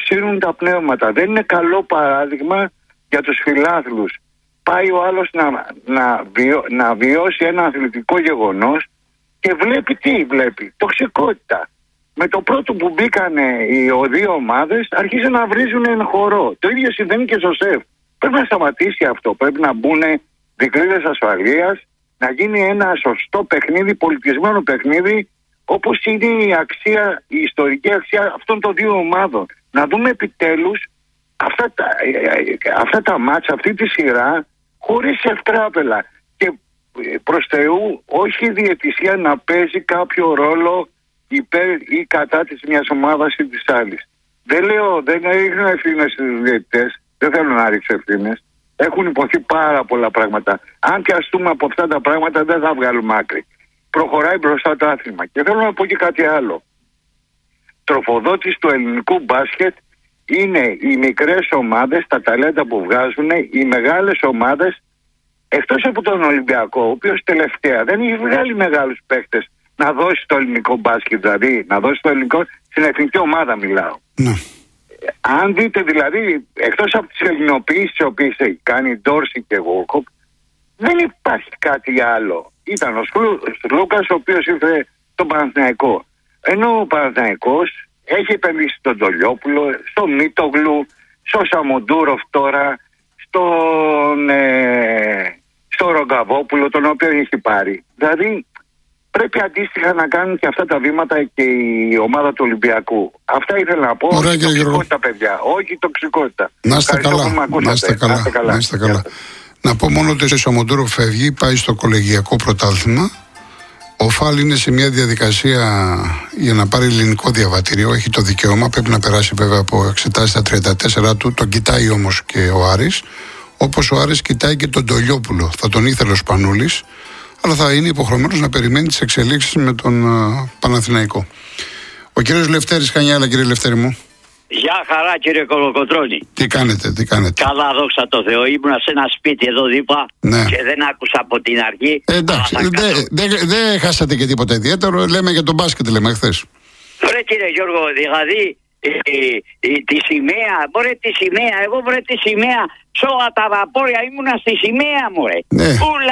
οξύνουν τα πνεύματα. Δεν είναι καλό παράδειγμα για τους φιλάθλους. Πάει ο άλλος να βιώσει ένα αθλητικό γεγονός και βλέπει τι βλέπει? Τοξικότητα. Με το πρώτο που μπήκανε οι δύο ομάδες αρχίζουν να βρίζουν ένα χορό. Το ίδιο συμβαίνει και στο ΣΕΦ. Πρέπει να σταματήσει αυτό. Πρέπει να μπουν δικλείδες ασφαλείας, να γίνει ένα σωστό παιχνίδι, πολιτισμένο παιχνίδι, όπως είναι η ιστορική αξία αυτών των δύο ομάδων. Να δούμε επιτέλους αυτά τα μάτσα, αυτή τη σειρά, χωρίς ευτράπελα. Και προς Θεού, όχι η διαιτησία να παίζει κάποιο ρόλο υπέρ ή κατά της μιας ομάδας ή της άλλης. Δεν ρίχνω ευθύνες στους διαιτητές, δεν θέλω να ρίξω ευθύνες. Έχουν υποθεί πάρα πολλά πράγματα. Αν πιαστούμε από αυτά τα πράγματα, δεν θα βγάλουμε άκρη. Προχωράει μπροστά το άθλημα. Και θέλω να πω και κάτι άλλο. Τροφοδότης του ελληνικού μπάσκετ είναι οι μικρές ομάδες, τα ταλέντα που βγάζουν, οι μεγάλες ομάδες, εκτός από τον Ολυμπιακό, ο οποίος τελευταία δεν έχει βγάλει μεγάλους παίκτες να δώσει το ελληνικό μπάσκετ, δηλαδή να δώσει το ελληνικό, στην εθνική ομάδα μιλάω. Ναι. Αν δείτε δηλαδή, εκτός από τις ελληνοποιήσεις τις οποίες έχει κάνει Ντόρση και Γόκοπ, δεν υπάρχει κάτι άλλο. Ήταν ο Λούκας, ο οποίος ήρθε στον Παναθηναϊκό. Ενώ ο Παναθηναϊκός έχει επενδύσει στον Τολιόπουλο, στο Μίτογλου, στο Σαμοντούροφ τώρα, στο Ρογκαβόπουλο, τον οποίο έχει πάρει. Δηλαδή πρέπει αντίστοιχα να κάνουν και αυτά τα βήματα και η ομάδα του Ολυμπιακού. Αυτά ήθελα να πω. Όχι τοξικότητα, παιδιά. Όχι τοξικότητα. Να είστε καλά. Να πω μόνο ότι ο Σαμοντούροφ φεύγει, πάει στο κολεγιακό πρωτάθλημα. Ο Φάλ είναι σε μια διαδικασία για να πάρει ελληνικό διαβατήριο. Έχει το δικαίωμα, πρέπει να περάσει βέβαια από εξετάσεις τα 34 του. Τον κοιτάει όμως και ο Άρης. Όπως ο Άρης κοιτάει και τον Τολιόπουλο. Θα τον ήθελε ο Σπανούλης, αλλά θα είναι υποχρεωμένος να περιμένει τις εξελίξεις με τον Παναθηναϊκό. Ο κύριος Λευτέρης Χανιάλα, κύριε Λευτέρη μου. Γεια χαρά, κύριε Κολοκοτρώνη. Τι κάνετε? Καλά, δόξα τω Θεώ. Ήμουνα σε ένα σπίτι εδώ δίπλα, ναι, και δεν άκουσα από την αρχή. Εντάξει, δεν χάσατε και τίποτα ιδιαίτερο. Λέμε για τον μπάσκετ, λέμε χθες. Βρε κύριε Γιώργο, δηλαδή τη σημαία, εγώ τη σημαία, σε όλα τα βαπόρια ήμουνα στη σημαία μου, ρε. Ναι.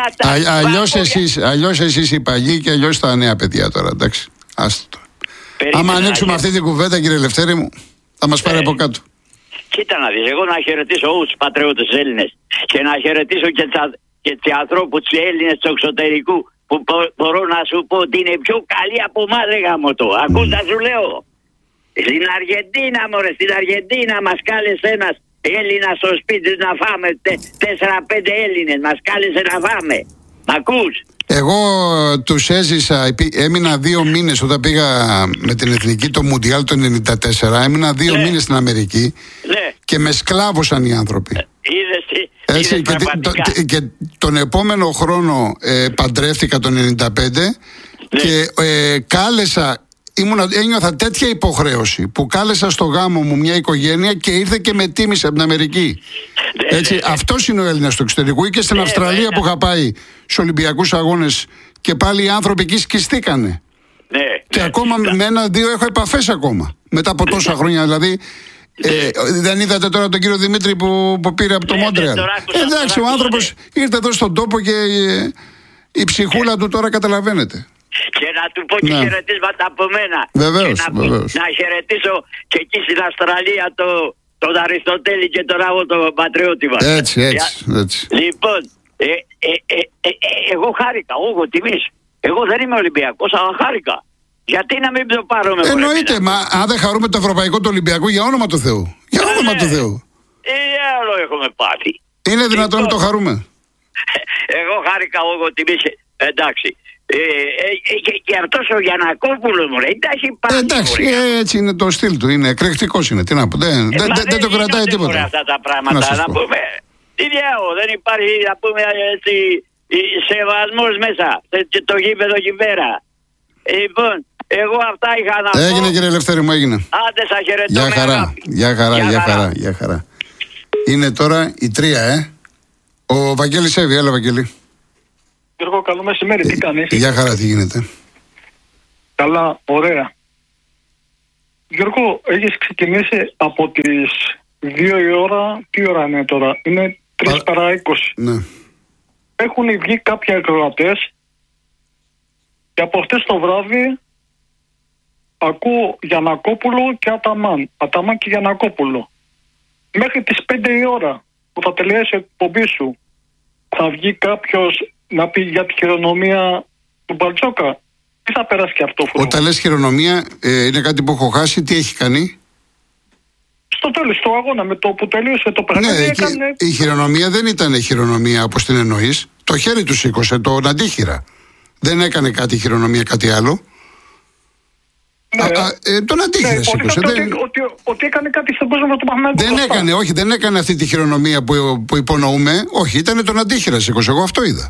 Αλλιώς εσείς οι παλιοί και αλλιώς τα νέα παιδιά τώρα, εντάξει. Άστο. Άμα ανοίξουμε αυτή την κουβέντα, κύριε Λευτέρη μου, θα μας πάρει από κάτω. Κοίτα να δεις, εγώ να χαιρετήσω όλους τους πατριώτες Έλληνες και να χαιρετήσω και τους ανθρώπους τους Έλληνες του εξωτερικού που μπορώ να σου πω ότι είναι πιο καλοί από εμάς, ρε γαμώτο. Ακούς να σου λέω. Στην Αργεντίνα, μωρέ, στην Αργεντίνα μας κάλεσε ένας Έλληνας στο σπίτι να φάμε, 4-5 Έλληνες μας κάλεσε να φάμε. Μ' ακούς? Εγώ τους έζησα, έμεινα 2 μήνες όταν πήγα με την εθνική το Μουντιάλ το 94, έμεινα 2 μήνες στην Αμερική, ναι, και με σκλάβωσαν οι άνθρωποι. Έτσι, και τον επόμενο χρόνο παντρεύτηκα το 95, ναι, και κάλεσα, ένιωθα τέτοια υποχρέωση που κάλεσα στο γάμο μου μια οικογένεια και ήρθε και με τίμησε από την Αμερική. Έτσι, αυτός είναι ο Έλληνας του εξωτερικού. Ή και στην Αυστραλία που είχα πάει στους Ολυμπιακούς Αγώνες και πάλι οι άνθρωποι εκεί σκιστήκανε. Και ακόμα με 1-2 έχω επαφές ακόμα. Μετά από τόσα χρόνια δηλαδή. Δεν είδατε τώρα τον κύριο Δημήτρη που πήρε από το Μόντρεαλ? Εντάξει, ο άνθρωπος ήρθε εδώ στον τόπο και η ψυχούλα του τώρα καταλαβαίνετε. Και να του πω και χαιρετίσματα από μένα. Βεβαίως. Να χαιρετήσω και εκεί στην Αυστραλία τον Αριστοτέλη και τον Ράβο τον πατριώτη μας. Έτσι. Λοιπόν, εγώ χάρηκα, τιμής. Εγώ δεν είμαι Ολυμπιακός, αλλά χάρηκα. Γιατί να μην το πάρω με? Εννοείται, μα αν δεν χαρούμε το ευρωπαϊκό του Ολυμπιακού, για όνομα του Θεού. Για όνομα του Θεού. Άλλο έχουμε πάθει. Είναι δυνατόν να το χαρούμε? Εγώ χάρηκα τιμής. Εντάξει. Και αυτός ο Γιαννακόπουλος μου λέει, εντάξει, έτσι είναι το στυλ του, είναι εκρηκτικός είναι, τι να πω, δεν το κρατάει τίποτα. Αυτά τα πράγματα να πούμε, τι διάω, δεν υπάρχει να πούμε έτσι σεβασμός μέσα το γήπεδο εκεί πέρα. Λοιπόν, εγώ αυτά είχα να πω. Έγινε, κύριε Λευτέρη μου, έγινε. Άντε, σας χαιρετώ. Γεια χαρά. Είναι τώρα η 3, Ο Βαγγέλης Εύη, έλα Βαγγέλη. Γιώργο, καλό μεσημέρι, τι κάνεις? Γεια χαρά, τι γίνεται? Καλά, ωραία. Γιώργο, έχεις ξεκινήσει από τις 2 η ώρα. Τι ώρα είναι τώρα? Είναι 3 παρά 20. Ναι. Έχουν βγει κάποιοι ακροατές και από χτες το βράδυ ακούω Γιαννακόπουλο και Αταμάν. Αταμάν και Γιαννακόπουλο. Μέχρι τις 5 η ώρα που θα τελειώσει η εκπομπή σου, θα βγει κάποιος να πει για τη χειρονομία του Μπαρτζόκα? Τι θα περάσει και αυτό? Όταν λες χειρονομία, είναι κάτι που έχω χάσει, τι έχει κάνει? Στο τέλος του αγώνα, με το που τελείωσε το παιχνίδι, έκανε... Η χειρονομία δεν ήταν χειρονομία όπως την εννοείς. Το χέρι του σήκωσε, τον αντίχειρα. Δεν έκανε κάτι χειρονομία, κάτι άλλο. Ναι. Τον αντίχειρα σήκωσε. Ότι έκανε κάτι στον κόσμο του Παναθηναϊκού. Δεν έκανε αυτή τη χειρονομία που υπονοούμε. Όχι, ήταν τον αντίχειρα σήκωσε. Εγώ αυτό είδα.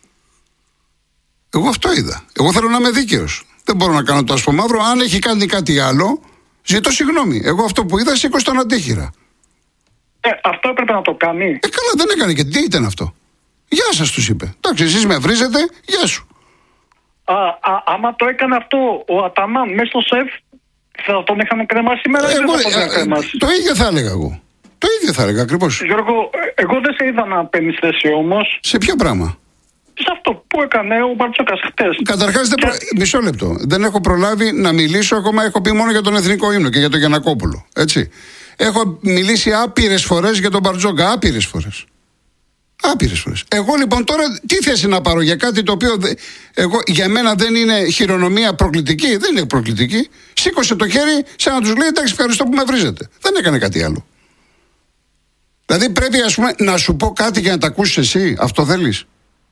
Εγώ θέλω να είμαι δίκαιος. Δεν μπορώ να κάνω το άσπρο μαύρο. Αν έχει κάνει κάτι άλλο, ζητώ συγγνώμη. Εγώ αυτό που είδα σήκωσε τον αντίχειρα. Αυτό έπρεπε να το κάνει. Καλά, δεν έκανε και τι ήταν αυτό? Γεια σας τους είπε. Εντάξει, εσείς με βρίζετε, γεια σου. Άμα το έκανε αυτό ο Αταμάν μέσα στο σεφ, θα τον είχαμε κρεμάσει σήμερα ή δεν θα τον κρεμάσει? Το ίδιο θα έλεγα εγώ. Το ίδιο θα έλεγα ακριβώς. Γιώργο, εγώ δεν σε είδα να παίρνεις θέση όμως. Σε ποιο πράγμα? Σε αυτό που έκανε ο Μπαρτζόκας χτες. Καταρχάς, μισό λεπτό. Δεν έχω προλάβει να μιλήσω. Ακόμα έχω πει μόνο για τον εθνικό ύμνο και για τον Γιαννακόπουλο. Έτσι. Έχω μιλήσει άπειρες φορές για τον Μπαρτζόκα. Άπειρες φορές. Εγώ λοιπόν τώρα τι θέση να πάρω για κάτι το οποίο για μένα δεν είναι χειρονομία προκλητική? Δεν είναι προκλητική. Σήκωσε το χέρι σαν να τους λέει εντάξει, ευχαριστώ που με βρίζετε. Δεν έκανε κάτι άλλο. Δηλαδή πρέπει, ας πούμε, να σου πω κάτι για να τα ακούσεις εσύ? Αυτό θέλεις?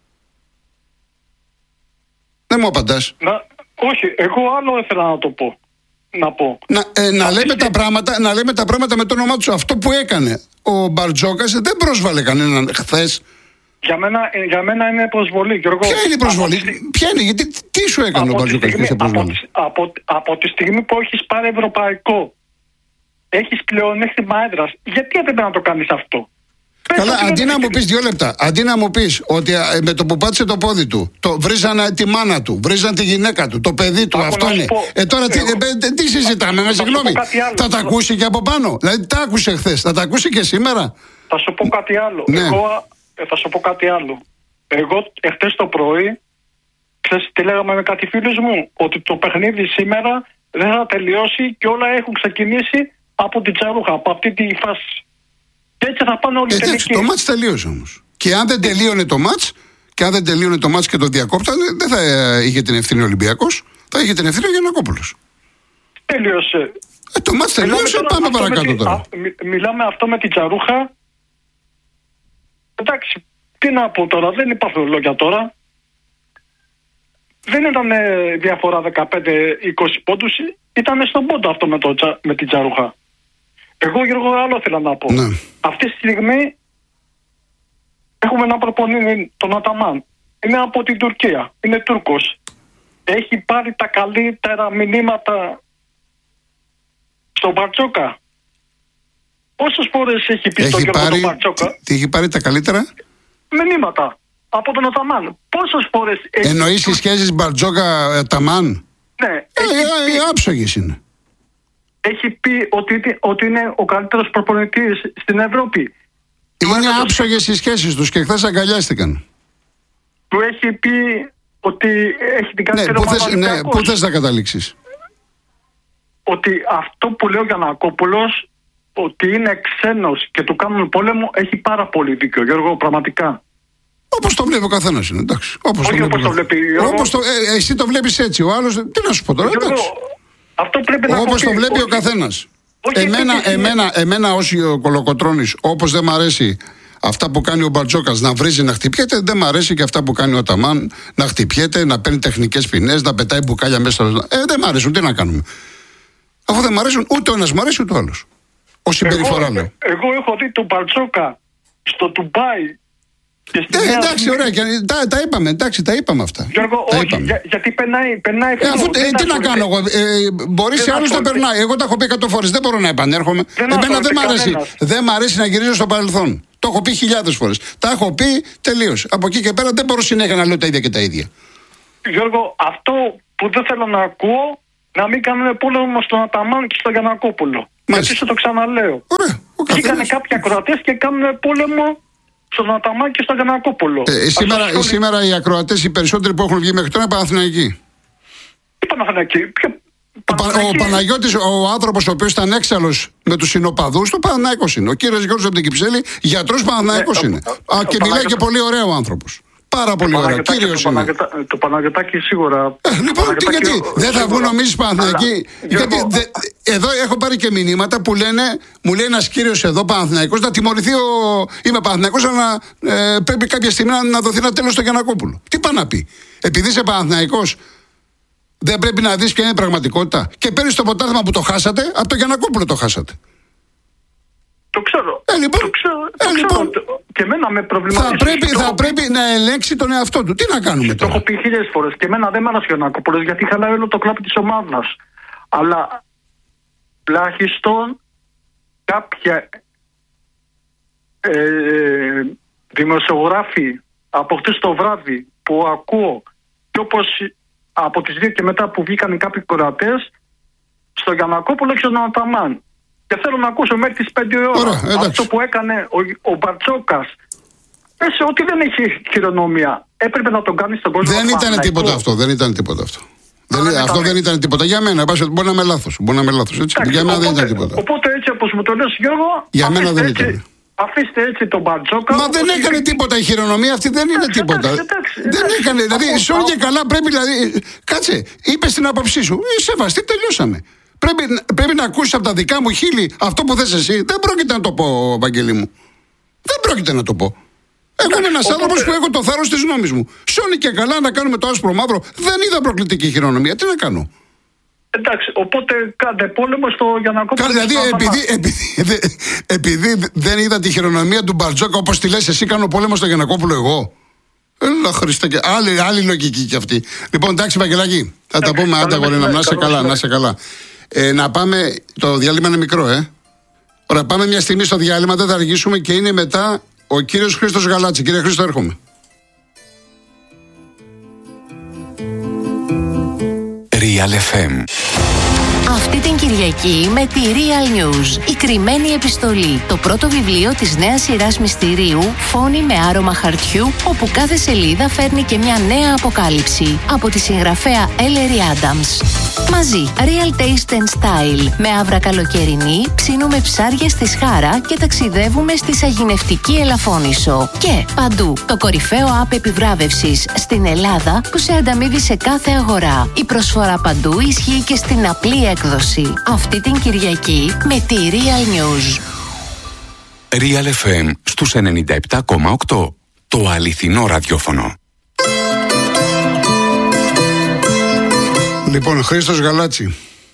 Δεν μου απαντάς. Όχι, εγώ άλλο ήθελα να το πω. Να λέμε τα πράγματα με το όνομά τους. Αυτό που έκανε ο Μπαρτζόκας δεν πρόσβαλε κανέναν χθες. Για μένα είναι προσβολή, Γιώργο. Ποια είναι η προσβολή? Ποια είναι? Γιατί τι σου έκανε ο Μπαρτζόκας και σε προσβολή? Από τη στιγμή που έχεις πάρει ευρωπαϊκό, έχεις πλεονέκτημα έδρας, γιατί έπρεπε να το κάνεις αυτό? Καλά, αντί να μου πεις 2 λεπτά, αντί να μου πεις ότι με το που πάτησε το πόδι του, βρίζανε τη μάνα του, βρίζανε τη γυναίκα του, το παιδί του, αυτό είναι. Τώρα τι συζητάμε, συγγνώμη, θα τα ακούσει και από πάνω? Δηλαδή τα άκουσε χθες, θα τα ακούσει και σήμερα? Θα σου πω κάτι άλλο. Ναι. Θα σου πω κάτι άλλο. Εγώ εχθές το πρωί, ξέρεις τι λέγαμε με κάτι φίλους μου? Ότι το παιχνίδι σήμερα δεν θα τελειώσει και όλα έχουν ξεκινήσει από την Τσαρούχα, από αυτή τη φάση. Και έτσι θα πάνε όλοι τελικοί. Το μάτς τελείωσε όμως. Και αν δεν τελείωνε το μάτς, και το διακόπτανε, δεν θα είχε την ευθύνη ο Ολυμπιακός, θα είχε την ευθύνη ο Γιαννακόπουλος. Τέλειωσε. Το μάτς τελείωσε, πάμε παρακάτω τώρα. Μιλάμε αυτό με την Τσαρούχα. Εντάξει, τι να πω τώρα, δεν υπάρχουν λόγια τώρα. Δεν ήταν διαφορά 15-20 πόντους, ήταν στον πόντο αυτό με την Τσαρούχα. Εγώ, Γιώργο, άλλο θέλω να πω. Ναι. Αυτή τη στιγμή έχουμε ένα προπονητή, τον Αταμάν. Είναι από την Τουρκία. Είναι Τούρκος. Έχει πάρει τα καλύτερα μηνύματα στον Μπαρτζόκα. Πόσες φορές έχει πει στον Γιώργο τον Μπαρτζόκα? Τι έχει πάρει τα καλύτερα μηνύματα από τον Αταμάν. Πόσες φορές έχει... Εννοείς οι σχέσεις Μπαρτζόκα-Αταμάν? Ναι. Άψογες είναι. Έχει πει ότι είναι ο καλύτερος προπονητής στην Ευρώπη. Είναι άψογες οι σχέσεις τους και χθες αγκαλιάστηκαν. Του έχει πει ότι έχει την καλύτερη ομάδα. Ναι, πού θες να καταλήξεις? Ότι αυτό που λέει ο Γιαννακόπουλος, ότι είναι ξένος και του κάνουν πόλεμο, έχει πάρα πολύ δίκιο, Γιώργο, πραγματικά. Όπως το βλέπει ο καθένας είναι, εντάξει. Όχι όπως το βλέπει. Εσύ το βλέπεις έτσι, ο άλλος, τι να σου πω τώρα, εντάξει. Αυτό πρέπει να όπως το βλέπει ο καθένας. Εμένα ως κολοκοτρώνης, όπως δεν μ' αρέσει αυτά που κάνει ο Μπαρτζόκας να βρίζει, να χτυπιέται, δεν μ' αρέσει και αυτά που κάνει ο Αταμάν να χτυπιέται, να παίρνει τεχνικές ποινές, να πετάει μπουκάλια μέσα στο... δεν μ' αρέσουν, τι να κάνουμε? Αφού δεν μ' αρέσουν, ούτε ο ένας μ' αρέσει ούτε ο άλλος. Ως συμπεριφορά λέω. Εγώ έχω δει τον Μπαρτζόκα στο Ντουμπάι. Εντάξει, ωραία, τα είπαμε αυτά. Γιώργο, όχι, γιατί περνάει αφού τι να κάνω εγώ, μπορεί σε άλλους να περνάει. Εγώ τα έχω πει 100 φορές, δεν μπορώ να επανέρχομαι. Εμένα δεν μ' αρέσει να γυρίζω στο παρελθόν. Το έχω πει χιλιάδες φορές. Τα έχω πει, τελείως. Από εκεί και πέρα δεν μπορώ συνέχεια να λέω τα ίδια και τα ίδια. Γιώργο, αυτό που δεν θέλω να ακούω, να μην κάνουν πόλεμο στον Αταμάν και στον Γιαννακόπουλο. Γιατί σε το ξαναλέω. Βγήκανε κάποιοι ακροατές και κάνουν πόλεμο στον Αταμάν και στον Γιαννακόπουλο. Σήμερα οι ακροατές οι περισσότεροι που έχουν βγει μέχρι τώρα είναι Παναθηναϊκοί. Τι Παναθηναϊκοί? Ο Παναγιώτης, ο άνθρωπος ο οποίος ήταν έξαλλος με τους συνοπαδούς, το Παναθηναϊκός είναι. Ο κύριος Γιώργος από την Κυψέλη, γιατρός Παναθηναϊκός είναι. Και μιλάει και πολύ ωραία ο άνθρωπος. Πάρα πολύ ωραία. Κύριος είναι. Το Παναγιωτάκη σίγουρα. Λοιπόν, γιατί δεν θα βγουν νομίζεις Παναθηναϊκοί? Γιατί εδώ έχω πάρει και μηνύματα που λένε, μου λέει ένας κύριος εδώ Παναθηναϊκός να τιμωρηθεί. Είμαι Παναθηναϊκός, αλλά πρέπει κάποια στιγμή να δοθεί ένα τέλος στο Γιαννακόπουλο. Τι πάει να πει? Επειδή είσαι Παναθηναϊκός, δεν πρέπει να δεις ποια είναι η πραγματικότητα? Και πέρυσι το ποτάθλημα που το χάσατε, από το Γιαννακόπουλο το χάσατε. Το ξέρω. Λοιπόν, ξέρω. Και εμένα με προβληματίζει. Θα πρέπει να ελέγξει τον εαυτό του. Τι να κάνουμε τώρα? Το έχω πει 1000 φορές. Και εμένα δεν μ' άρεσε ο Γιαννακόπουλος, γιατί χαλάει όλο το κλάπι της ομάδας. Αλλά τουλάχιστον κάποια δημοσιογράφοι από χτες το βράδυ που ακούω, και όπως από τις 2 και μετά που βγήκαν κάποιοι κορατές, στο Γιαννακόπουλο και στον Αταμάν. Και θέλω να ακούσω μέχρι τις 5 ώρα. Αυτό που έκανε ο Μπαρτσόκας. Πες ότι δεν έχει χειρονομία. Έπρεπε να τον κάνει στον κόσμο. Δεν ήταν τίποτα αυτό. Αυτό δεν ήταν τίποτα. Για μένα, μπορεί να είμαι λάθος. Για μένα δεν ήταν τίποτα. Οπότε έτσι όπως μου το λες, Γιώργο, για μένα δεν ήταν. Αφήστε έτσι τον Μπαρτσόκα. Μα δεν έκανε τίποτα η χειρονομία αυτή, δεν είναι τίποτα. Δεν έκανε. Δηλαδή, σ' και καλά πρέπει. Κάτσε, είπε την άποψή σου. Σεβαστή, τελειώσαμε. Πρέπει να ακούσεις από τα δικά μου χείλη αυτό που θες εσύ. Δεν πρόκειται να το πω, Βαγγέλη μου. Δεν πρόκειται να το πω. Εγώ είμαι ένας άνθρωπος που έχω το θάρρος της γνώμης μου. Σώνει και καλά να κάνουμε το άσπρο μαύρο. Δεν είδα προκλητική χειρονομία. Τι να κάνω? Εντάξει, οπότε κάντε πόλεμο στο Γιαννακόπουλο. Δηλαδή, επειδή δεν είδα τη χειρονομία του Μπαρτζόκα όπως τη λες εσύ, κάνω πόλεμο στο Γιαννακόπουλο εγώ. Έλα Χριστέ, και άλλη λογική κι αυτή. Λοιπόν, εντάξει, Βαγγελάκη, θα τα πούμε άντα γορίνα. Να είσαι καλά. Να πάμε, το διάλειμμα είναι μικρό, Ωραία, πάμε μια στιγμή στο διάλειμμα, δεν θα αργήσουμε και είναι μετά ο κύριος Χρήστος Γαλάτση. Κύριε Χρήστο, έρχομαι. Real FM. Αυτή την Κυριακή με τη Real News. Η κρυμμένη επιστολή. Το πρώτο βιβλίο της νέας σειράς μυστηρίου, φόνοι με άρωμα χαρτιού, όπου κάθε σελίδα φέρνει και μια νέα αποκάλυψη. Από τη συγγραφέα Ellery Adams. Μαζί, Real Taste and Style. Με άβρα καλοκαιρινή, ψήνουμε ψάρια στη Σχάρα και ταξιδεύουμε στη σαγηνευτική Ελαφώνησο. Και παντού, το κορυφαίο app επιβράβευσης στην Ελλάδα που σε ανταμείβει σε κάθε αγορά. Η προσφορά παντού ισχύει και στην απλή έκδοση. Αυτή την Κυριακή με τη Real News. Real FM στους 97,8. Το αληθινό ραδιόφωνο. Λοιπόν, Χρήστος Γαλάτση.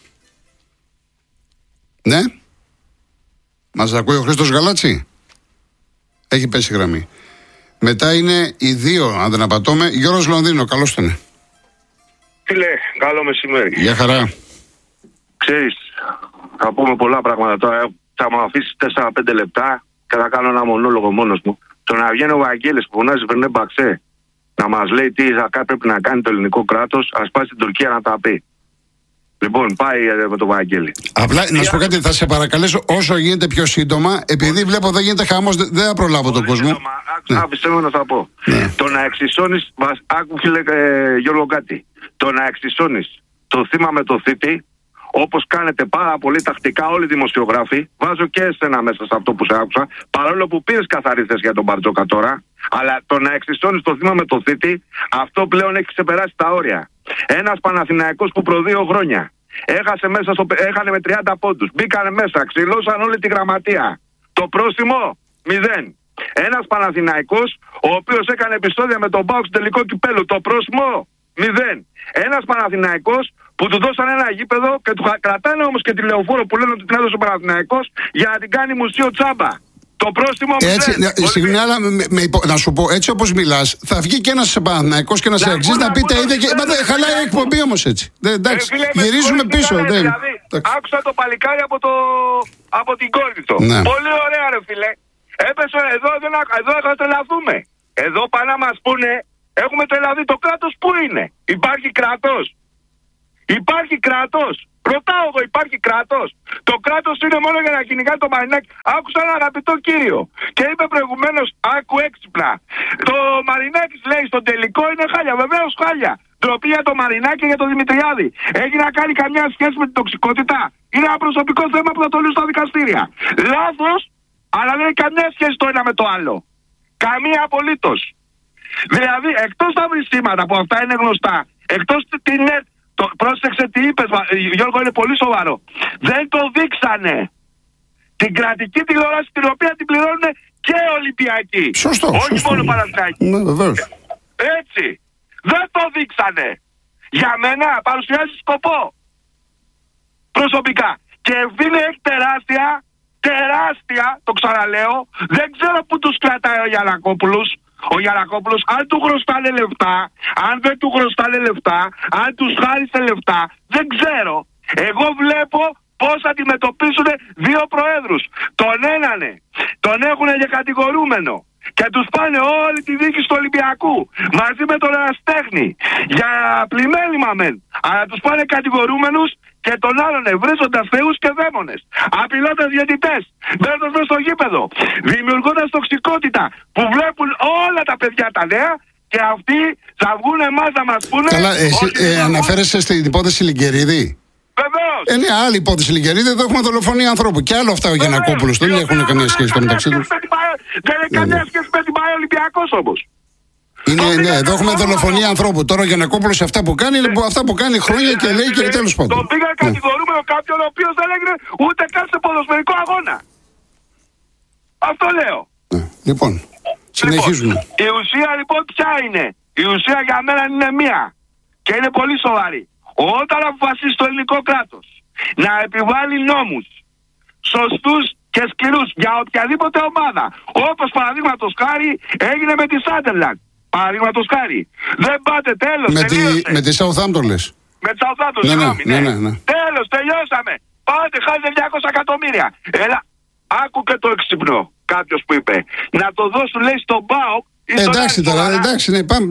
Ναι. Μας ακούει ο Χρήστος Γαλάτση? Έχει πέσει γραμμή. Μετά είναι οι 2, αν δεν απατώμε. Γιώργος Λονδίνο, καλώς τον. Φίλε, καλό μεσημέρι. Γεια χαρά. Ξέρεις, θα πούμε πολλά πράγματα τώρα. Θα μου αφήσεις 4-5 λεπτά και θα κάνω ένα μονόλογο μόνος μου. Το να βγαίνει ο Βαγγέλης που φωνάζει Βερνέ Μπαξέ να μας λέει τι πρέπει να κάνει το ελληνικό κράτος, ας πάει στην Τουρκία να τα πει. Λοιπόν, πάει με τον Βαγγέλη. Απλά να σου πω κάτι, θα σε παρακαλέσω όσο γίνεται πιο σύντομα, επειδή βλέπω δεν γίνεται χαμός, δεν θα προλάβω τον κόσμο. Άφησε με να θα πω. Το να εξισώνεις, άκου φίλε Γιώργο κάτι, το να εξισώνεις το θύμα με το θήτη, όπως κάνετε πάρα πολύ τακτικά όλοι οι δημοσιογράφοι, βάζω και εσένα μέσα σε αυτό που σε άκουσα, παρόλο που πήρες καθαρή θέση για τον Μπαρτζόκα τώρα, αλλά το να εξισώνεις το θύμα με το θήτη, αυτό πλέον έχει ξεπεράσει τα όρια. Ένας Παναθηναϊκός που προ 2 χρόνια έχανε με 30 πόντους, μπήκανε μέσα, ξυλώσαν όλη τη γραμματεία. Το πρόστιμο 0. Ένας Παναθηναϊκός ο οποίος έκανε επεισόδια με τον ΠΑΟΚ στο τελικό κυπέλλου, το πρόστιμο 0. Ένας Παναθηναϊκός που του δώσαν ένα γήπεδο και του κρατάνε όμως και τη λεωφόρο που λένε ότι την έδωσε ο Παναθηναϊκός για να την κάνει μουσείο τσάμπα. Το πρόστιμο 0. Συγγνώμη, αλλά να σου πω, έτσι όπως μιλάς, θα βγει και ένας Παναθηναϊκός και ένας Αεξής να πει τα ίδια και χαλάει η εκπομπή όμως έτσι. Εντάξει, γυρίζουμε πίσω. Δηλαδή, άκουσα το παλικάρι από την κόρη του. Πολύ ωραία ρε φίλε. Έπεσε εδώ θα τρελαθούμε. Εδώ πάνε να μας πούνε, έχουμε τρελαθεί, το κράτος που είναι? Υπάρχει κράτος? Υπάρχει κράτος? Ρωτάω εγώ, υπάρχει κράτος? Το κράτος είναι μόνο για να κυνηγάει το Μαρινάκη. Άκουσα έναν αγαπητό κύριο και είπε προηγουμένως, άκου έξυπνα. Το Μαρινάκης λέει στο τελικό είναι χάλια. Βεβαίως χάλια. Ντροπή για το Μαρινάκη και για τον Δημητριάδη. Έχει να κάνει καμιά σχέση με την τοξικότητα? Είναι ένα προσωπικό θέμα που θα το λύσουν στα δικαστήρια. Λάθος, αλλά δεν έχει καμιά σχέση το ένα με το άλλο. Καμία απολύτως. Δηλαδή, εκτός τα βρισίματα που αυτά είναι γνωστά, εκτός την πρόσεξε τι είπες, Γιώργο, είναι πολύ σοβαρό. Δεν το δείξανε. Την κρατική τηλεόραση, την οποία την πληρώνουν και Ολυμπιακοί. Σωστό. Όχι μόνο Παναθηναϊκοί. Ναι, βεβαίως. Έτσι. Δεν το δείξανε. Για μένα παρουσιάζει σκοπό. Προσωπικά. Και ευθύνη έχει τεράστια, το ξαναλέω. Δεν ξέρω που τους κρατάει ο Γιαννακόπουλος. Ο Γιαννακόπουλος, αν του χρωστάνε λεφτά, αν δεν του χρωστάνε λεφτά, αν τους χάρισε λεφτά, δεν ξέρω. Εγώ βλέπω πώς αντιμετωπίσουν δύο προέδρους. Τον ένανε, τον έχουν για κατηγορούμενο και τους πάνε όλη τη δίκη του Ολυμπιακού μαζί με τον Εραστέχνη για πλημέλημα μεν, αλλά τους πάνε κατηγορούμενους και τον άλλον βρίζοντας θεούς και δαίμονες, απειλώντας διαιτητές, μπαίνοντας μέσα στο γήπεδο, δημιουργώντας τοξικότητα που βλέπουν όλα τα παιδιά τα νέα και αυτοί θα βγουν εμάς να μας πούνε. Καλά, εσύ αναφέρεσαι στην υπόθεση Λιγκερίδη? Βεβαίως. Είναι άλλη υπόθεση Λιγκερίδη, εδώ έχουμε δολοφονία ανθρώπου. Και άλλο αυτά ο Γιαννακόπουλος, δεν έχουν καμία σχέση μεταξύ τους. Δεν έχει καμία σχέση με την ΠΑΕ Ολυμπιακός όμως. Ναι, εδώ έχουμε δολοφονία ανθρώπου. Τώρα ο Γιαννακόπουλος αυτά που κάνει είναι αυτά που κάνει χρόνια και λέει και τέλος πάντων. Τον πήγα κατηγορούμενο κάποιον ο οποίος δεν έγινε ούτε καν σε ποδοσφαιρικό αγώνα. Αυτό λέω. Λοιπόν, συνεχίζουμε. Η ουσία λοιπόν ποια είναι? Η ουσία για μένα είναι μία και είναι πολύ σοβαρή. Όταν αποφασίσει το ελληνικό κράτος να επιβάλλει νόμους σωστούς και σκληρούς για οποιαδήποτε ομάδα, όπως παραδείγματος χάρη έγινε με τη Σάντερλαντ, παραδείγματος χάρη, δεν πάτε, τέλος, με τη Southampton λες? Με τη Southampton, ναι. Τέλος, τελειώσαμε. Πάτε, χάστε 200 εκατομμύρια. Έλα, άκου και το έξυπνο κάποιος που είπε. Να το δώσουν, λέει, στον ΠΑΟΚ. Εντάξει τώρα, εντάξει, ναι, πάμε.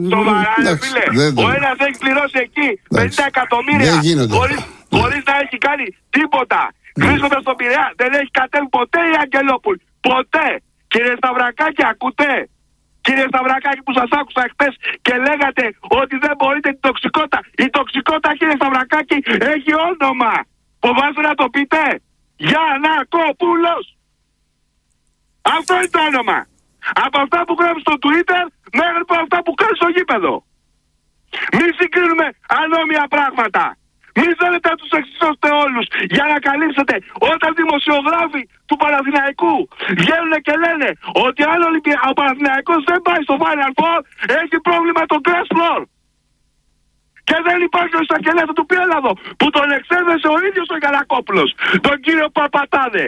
Ο ένας έχει πληρώσει εκεί 50 εκατομμύρια χωρίς να έχει κάνει τίποτα. Βρίσκοντας στον Πειραιά, δεν έχει κατέβει ποτέ η Αγγελόπουλ. Ποτέ. Κύριε Σταυρακάκη, ακούτε? Κύριε Σταυρακάκη, που σας άκουσα χτες και λέγατε ότι δεν μπορείτε την τοξικότητα. Η τοξικότητα, κύριε Σταυρακάκη, έχει όνομα. Φοβάστε να το πείτε? Γιαννακόπουλος. Αυτό είναι το όνομα. Από αυτά που γράφει στο Twitter μέχρι από αυτά που κάνει στο γήπεδο. Μη συγκρίνουμε ανώμια πράγματα. Μη θέλετε να τους εξισώσετε όλους για να καλύψετε όταν δημοσιογράφοι του Παναθηναϊκού βγαίνουν και λένε ότι αν ο Παναθηναϊκός δεν πάει στο Final Four έχει πρόβλημα το Grass Floor. Και δεν υπάρχει ο εισαγγελέας του Πιέλαδο που τον εξέδεσε ο ίδιος ο Γιαννακόπουλος, τον κύριο Παπατάδε.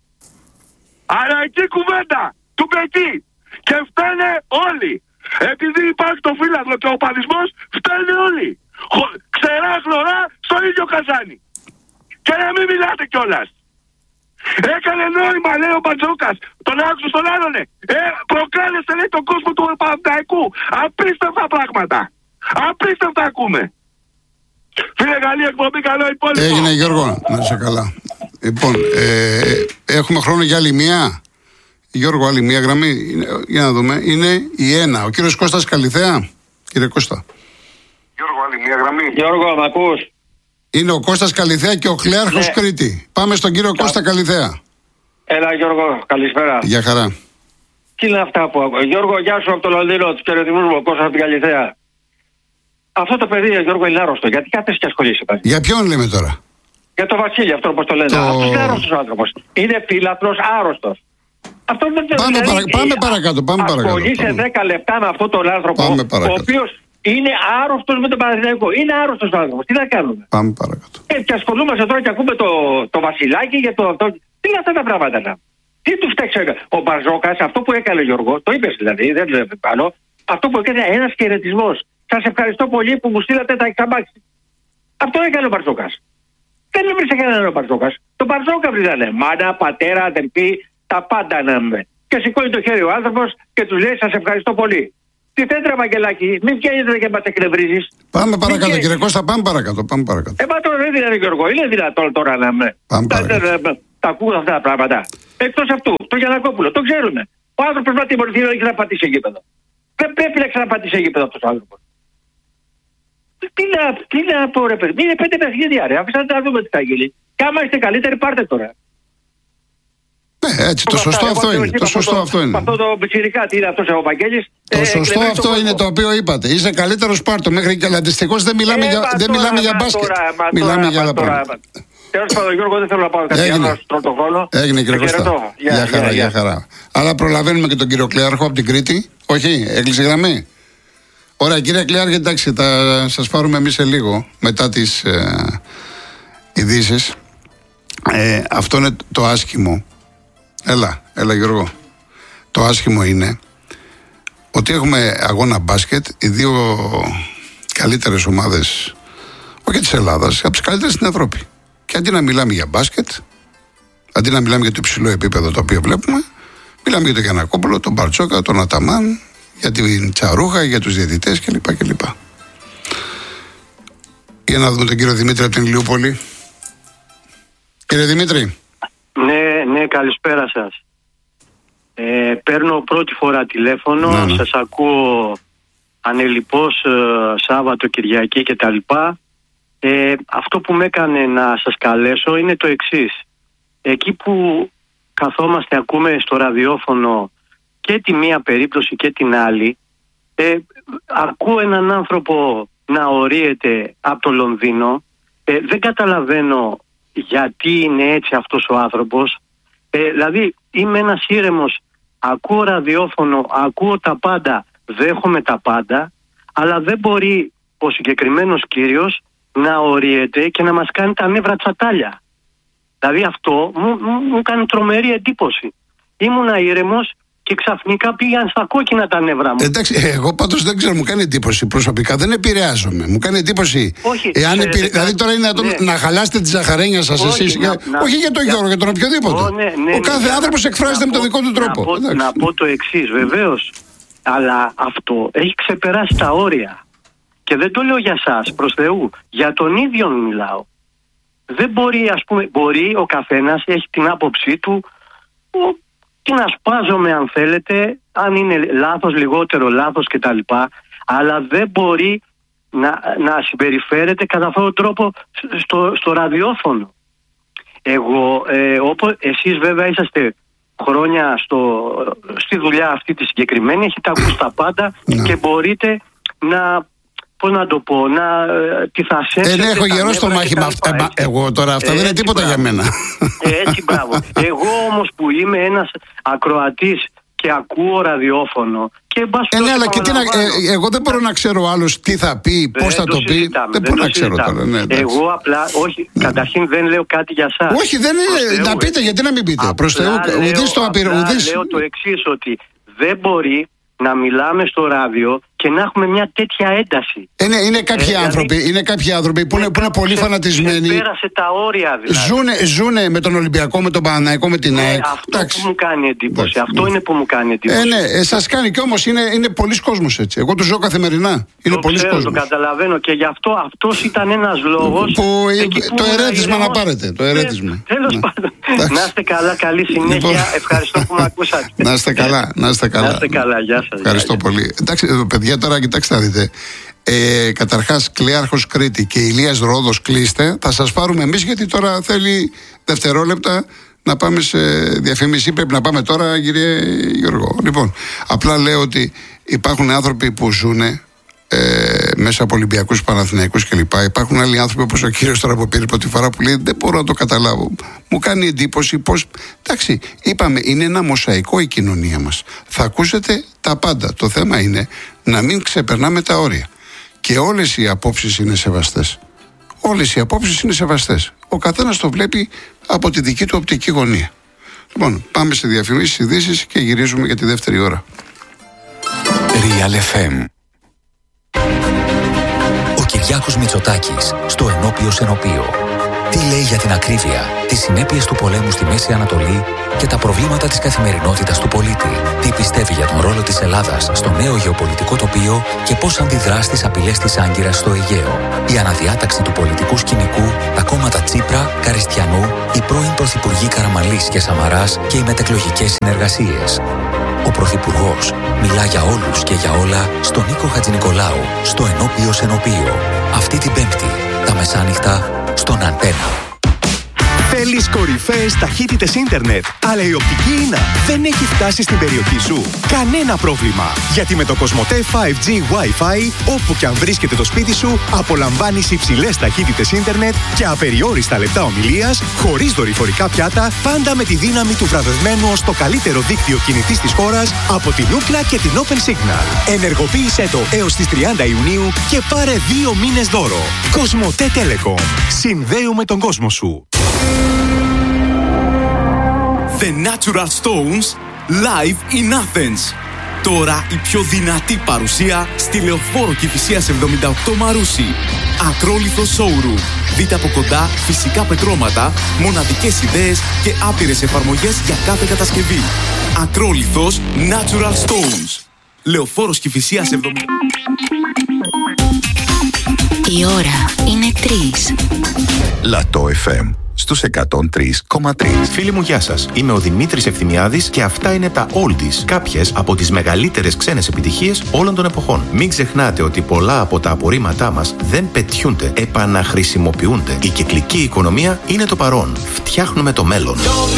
Αλλά εκεί κουβέντα του Μπεκί. Και φταίνε όλοι. Επειδή υπάρχει το φύλαδο και ο παδισμός, φταίνε όλοι. Ξερά χλωρά στο ίδιο καζάνι. Και να μην μιλάτε κιόλας. Έκανε νόημα, λέει ο Μπατζόκας. Τον άκουσε στον άλλονε. Προκάλεσε, λέει, τον κόσμο του Παναθηναϊκού. Απίστευτα πράγματα. Απίστευτα ακούμε. Φίλε, καλή εκπομπή, καλό υπόλοιπο. Έγινε, Γιώργο, να είσαι καλά. Λοιπόν, έχουμε χρόνο για άλλη μία. Γιώργο, άλλη μία γραμμή. Για να δούμε. Είναι η 1. Ο κύριος Κώστας Καλιθέα. Κύριε Κώστα. Γιώργο, άλλη μία γραμμή. Γιώργο, μ' ακούς? Είναι ο Κώστας Καλιθέα και ο Χλέαρχος Κρήτη. Πάμε στον κύριο Κώστα Καλιθέα. Έλα, Γιώργο, καλησπέρα. Γεια χαρά. Τι είναι αυτά που ακούω? Γιώργο, γεια σου από το Λονδίνο, του χαιρετισμούς μου, Κώστα από την Καλιθέα. Αυτό το παιδί, Γιώργο, είναι άρρωστο. Γιατί κάθεσαι και ασχολείσαι? Για ποιον λέμε τώρα? Για τον Βασίλη, αυτό όπως το λένε. Αυτός είναι άρρωστος άνθρωπος. Είναι φύλατρος, άρρωστος. Αυτό δεν πάμε παρακάτω. Ασχολείσαι 10 λεπτά με αυτόν τον άνθρωπο, ο οποίος είναι άρρωστος με τον Παναθηναϊκό. Είναι άρρωστος άνθρωπος. Τι να κάνουμε? Πάμε παρακάτω. Και ασχολούμαστε τώρα και ακούμε το Βασιλάκι για το αυτό. Τι είναι αυτά τα πράγματα? Τι του φταίξε ο Μπαρζόκας, αυτό που έκανε ο Γιώργος, το είπες δηλαδή, δεν το πάνω. Αυτό που έκανε, ένας χαιρετισμός. Σας ευχαριστώ πολύ που μου στείλατε τα εξαμπάξι. Αυτό έκανε ο Μπαρζόκας. Δεν έβρισε κανέναν ο Μπαρζόκας. Τον Μπαρζόκα βρίζανε. Μάνα, πατέρα, αδελφή, τα πάντα να με. Και σηκώνει το χέρι ο άνθρωπος και τους λέει σας ευχαριστώ πολύ. Τι θες, Βαγγελάκη, μην βγαίνετε και μας εκνευρίζεις. Πάμε παρακάτω, κύριε Κώστα, πάμε παρακάτω. Μα τώρα δεν είναι, Γιώργο, είναι δυνατόν τώρα να με. Τα ακούω αυτά τα πράγματα. Εκτός αυτού, το Γιαννακόπουλο, το ξέρουμε. Ο άνθρωπος να τιμωρηθεί να ξαναπατήσει γήπεδο. Δεν πρέπει να ξαναπατήσει γήπεδο αυτός ο άνθρωπος. Τι να πω, ρε παιδί, είναι 5 παιχνίδια, ρε. Αφήστε να δούμε τι θα γίνει. Και άμα είστε καλύτεροι, πάρτε τώρα. Έτσι, το σωστό αυτό είναι. Το σωστό αυτό είναι. Αυτό το πιτσιρικά, τι είναι αυτός ο Βαγγέλης. Το σωστό αυτό είναι το οποίο είπατε. Είσαι καλύτερος, πάρτο. Μέχρι και αντιστοιχώς δεν μιλάμε για μπάσκετ. Μιλάμε για άλλα πράγματα. Τέλος πάντων, Γιώργο, δεν θέλω να πάω κάτι άλλο στον πρώτο χρόνο. Έγινε, κύριε Κώστα. Γεια χαρά. Αλλά προλαβαίνουμε και τον κύριο Κλέαρχο από την Κρήτη. Όχι, έκλεισε γραμμή. Ωραία, κύριε Κλέαρχε, εντάξει, θα σας πάρουμε εμείς σε λίγο μετά τις ειδήσεις. Αυτό είναι το άσχημο. Έλα Γιώργο. Το άσχημο είναι ότι έχουμε αγώνα μπάσκετ, οι δύο καλύτερες ομάδες, όχι της Ελλάδας, από τις καλύτερες στην Ευρώπη. Και αντί να μιλάμε για μπάσκετ, αντί να μιλάμε για το υψηλό επίπεδο το οποίο βλέπουμε, μιλάμε για τον Γιαννακόπουλο, τον Μπαρτσόκα, τον Αταμάν, για την Τσαρούχα, για τους διαιτητές κλπ. Για να δούμε τον κύριο Δημήτρη από την Ηλιούπολη. Κύριε Δημήτρη. Ναι, καλησπέρα σας. Παίρνω πρώτη φορά τηλέφωνο, ναι. Σας ακούω ανελιπώς Σάββατο, Κυριακή κτλ. Αυτό που με έκανε να σας καλέσω είναι το εξής. Εκεί που καθόμαστε, ακούμε στο ραδιόφωνο και τη μία περίπτωση και την άλλη, ακούω έναν άνθρωπο να ορίεται από το Λονδίνο, δεν καταλαβαίνω γιατί είναι έτσι αυτός ο άνθρωπος. Δηλαδή είμαι ένας ήρεμος, ακούω ραδιόφωνο, ακούω τα πάντα, δέχομαι τα πάντα, αλλά δεν μπορεί ο συγκεκριμένος κύριος να ορίεται και να μας κάνει τα νεύρα τσατάλια. Δηλαδή αυτό μου κάνει τρομερή εντύπωση. Ήμουνα ήρεμος και ξαφνικά πήγαν στα κόκκινα τα νεύρα μου. Εντάξει, εγώ πάντως δεν ξέρω, μου κάνει εντύπωση προσωπικά, δεν επηρεάζομαι. Μου κάνει εντύπωση. Όχι, δηλαδή τώρα είναι να χαλάσετε τη ζαχαρένια σας εσείς. Όχι για τον Γιώργο, για τον οποιοδήποτε. Ο κάθε άνθρωπος εκφράζεται με τον δικό του τρόπο. Να πω το εξής, βεβαίως. Αλλά αυτό έχει ξεπεράσει τα όρια. Και δεν το λέω για σας, προς Θεού. Για τον ίδιο μιλάω. Δεν μπορεί, ας πούμε, μπορεί ο καθένας, έχει την άποψή του, και να σπάζομαι αν θέλετε, αν είναι λάθος, λιγότερο λάθος κτλ. Αλλά δεν μπορεί να συμπεριφέρεται κατά αυτόν τον τρόπο στο ραδιόφωνο. Εσείς βέβαια είσαστε χρόνια στη δουλειά αυτή τη συγκεκριμένη, έχετε ακούσει τα πάντα και μπορείτε να... Πώς να το πω, τι θα σέψετε... έχω γερό στο μάχημα αυτά. Εγώ τώρα αυτά δεν είναι τίποτα για μένα. Έτσι, μπράβο. Εγώ όμως που είμαι ένας ακροατής και ακούω ραδιόφωνο και αλλά και εγώ δεν μπορώ να ξέρω άλλος τι θα πει, πώς θα το πει. Δεν μπορώ να ξέρω τώρα. Εγώ απλά, όχι, καταρχήν δεν λέω κάτι για σας. Όχι, δεν είναι, να πείτε, γιατί να μην πείτε. Προς Θεού, ουδής το απειροδής. Λέω το εξής, ότι δεν μπορεί να μιλάμε στο ράδιο και να έχουμε μια τέτοια ένταση. Είναι κάποιοι άνθρωποι που είναι πολύ φανατισμένοι. Πέρασε τα όρια δηλαδή. Ζούνε με τον Ολυμπιακό, με τον Παναθηναϊκό, με την ΑΕΚ. Αυτό που μου κάνει εντύπωση. Αυτό είναι που μου κάνει εντύπωση. Ναι, σας κάνει κι όμως είναι πολλοί κόσμος έτσι. Εγώ το ζω καθημερινά. Είναι πολλοί κόσμος. Το καταλαβαίνω και γι' αυτό αυτός ήταν ένας λόγος. Το ερέτημα να πάρετε. Τέλος πάντων. Να είστε καλά, καλή συνέχεια. Ευχαριστώ που με ακούσατε. Να είστε καλά. Γεια σας. Ευχαριστώ πολύ. Εντάξει, παιδιά, τώρα κοιτάξτε να δείτε. Καταρχάς, Κλέαρχος Κρήτη και Ηλίας Ρόδος, κλείστε. Θα σας πάρουμε εμείς, γιατί τώρα θέλει δευτερόλεπτα να πάμε σε διαφήμιση. Πρέπει να πάμε τώρα, κύριε Γιώργο. Λοιπόν, απλά λέω ότι υπάρχουν άνθρωποι που ζουν μέσα από Ολυμπιακούς, Παναθηναϊκούς κλπ. Υπάρχουν άλλοι άνθρωποι όπως ο κύριος τώρα που πήρε πρώτη φορά που λέει δεν μπορώ να το καταλάβω. Μου κάνει εντύπωση πως. Εντάξει, είπαμε, είναι ένα μοσαϊκό η κοινωνία μας. Θα ακούσετε τα πάντα. Το θέμα είναι να μην ξεπερνάμε τα όρια. Και όλες οι απόψεις είναι σεβαστές. Όλες οι απόψεις είναι σεβαστές. Ο καθένας το βλέπει από τη δική του οπτική γωνία. Λοιπόν, πάμε σε διαφημίσεις, ειδήσεις και γυρίζουμε για τη δεύτερη ώρα. Real FM. Ο Κυριάκος Μητσοτάκης στο ενώπιος ενωπείο. Τι λέει για την ακρίβεια, τις συνέπειες του πολέμου στη Μέση Ανατολή και τα προβλήματα της καθημερινότητας του πολίτη. Τι πιστεύει για τον ρόλο της Ελλάδας στο νέο γεωπολιτικό τοπίο και πώς αντιδρά στις απειλές της Άγκυρας στο Αιγαίο. Η αναδιάταξη του πολιτικού σκηνικού, τα κόμματα Τσίπρα, Καριστιανού, οι πρώην πρωθυπουργοί Καραμανλής και Σαμαράς και οι μετεκλογικές συνεργασίες. Ο Πρωθυπουργός μιλά για όλους και για όλα στον Νίκο Χατζηνικολάου, στο Ενώπιος Ενωπείο. Αυτή την Πέμπτη, τα μεσάνυχτα, στον Αντένα. Θέλεις κορυφαίες ταχύτητες ίντερνετ, αλλά η οπτική ίνα δεν έχει φτάσει στην περιοχή σου? Κανένα πρόβλημα, γιατί με το Κοσμοτέ 5G Wi-Fi, όπου και αν βρίσκεται το σπίτι σου, απολαμβάνεις υψηλές ταχύτητες ίντερνετ και απεριόριστα λεπτά ομιλίας, χωρίς δορυφορικά πιάτα, πάντα με τη δύναμη του βραβευμένου ως το καλύτερο δίκτυο κινητής της χώρας από την Ookla και την Open Signal. Ενεργοποίησέ το έως τις 30 Ιουνίου και πάρε 2 μήνες δώρο. Κοσμοτέ Telecom. Συνδέουμε τον κόσμο σου. The Natural Stones live in Athens. Τώρα η πιο δυνατή παρουσία στη Λεωφόρο Κηφισίας 78 Μαρούσι. Ακρόλιθο showroom. Δείτε από κοντά φυσικά πετρώματα, μοναδικές ιδέες και άπειρες εφαρμογές για κάθε κατασκευή. Ακρόλιθος Natural Stones. Λεωφόρος Κηφισίας 70. Η ώρα είναι 3. Λατό FM στους 103,3. Φίλοι μου, γεια σας. Είμαι ο Δημήτρης Ευθυμιάδης και αυτά είναι τα Oldies, κάποιες από τις μεγαλύτερες ξένες επιτυχίες όλων των εποχών. Μην ξεχνάτε ότι πολλά από τα απορρίμματά μας δεν πετιούνται, επαναχρησιμοποιούνται. Η κυκλική οικονομία είναι το παρόν. Φτιάχνουμε το μέλλον.